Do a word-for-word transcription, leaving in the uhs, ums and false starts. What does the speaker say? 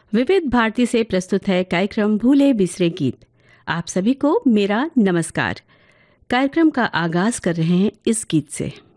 विविध भारती से प्रस्तुत है कार्यक्रम भूले बिसरे गीत। आप सभी को मेरा नमस्कार। कार्यक्रम का आगाज कर रहे हैं इस गीत से।